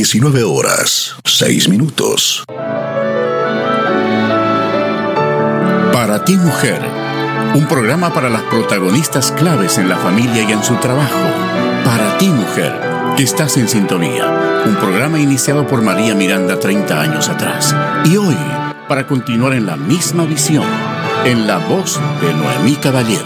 19:06. Para ti, mujer, un programa para las protagonistas claves en la familia y en su trabajo. Para ti, mujer, que estás en sintonía. Un programa iniciado por María Miranda 30 años atrás. Y hoy, para continuar en la misma visión, en la voz de Noemí Caballero.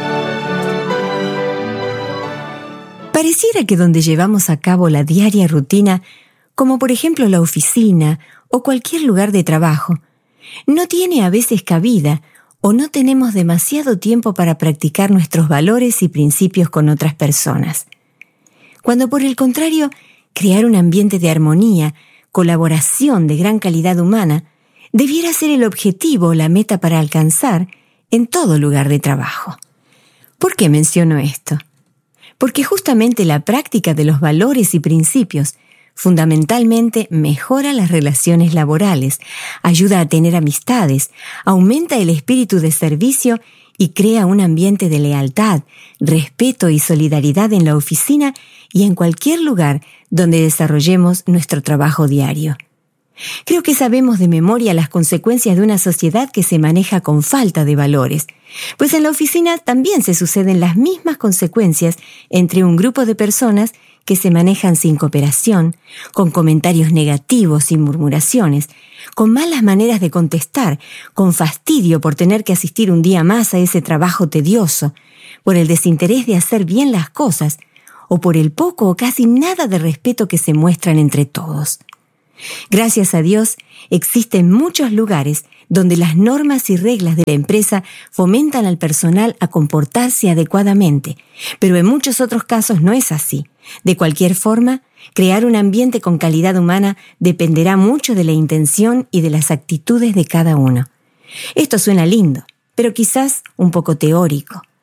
Pareciera que donde llevamos a cabo la diaria rutina, como por ejemplo la oficina o cualquier lugar de trabajo, no tiene a veces cabida o no tenemos demasiado tiempo para practicar nuestros valores y principios con otras personas. Cuando por el contrario, crear un ambiente de armonía, colaboración de gran calidad humana, debiera ser el objetivo o la meta para alcanzar en todo lugar de trabajo. ¿Por qué menciono esto? Porque justamente la práctica de los valores y principios fundamentalmente mejora las relaciones laborales, ayuda a tener amistades, aumenta el espíritu de servicio y crea un ambiente de lealtad, respeto y solidaridad en la oficina y en cualquier lugar donde desarrollemos nuestro trabajo diario. Creo que sabemos de memoria las consecuencias de una sociedad que se maneja con falta de valores, pues en la oficina también se suceden las mismas consecuencias entre un grupo de personas que se manejan sin cooperación, con comentarios negativos y murmuraciones, con malas maneras de contestar, con fastidio por tener que asistir un día más a ese trabajo tedioso, por el desinterés de hacer bien las cosas, o por el poco o casi nada de respeto que se muestran entre todos. Gracias a Dios, existen muchos lugares donde las normas y reglas de la empresa fomentan al personal a comportarse adecuadamente, pero en muchos otros casos no es así. De cualquier forma, crear un ambiente con calidad humana dependerá mucho de la intención y de las actitudes de cada uno. Esto suena lindo, pero quizás un poco teórico.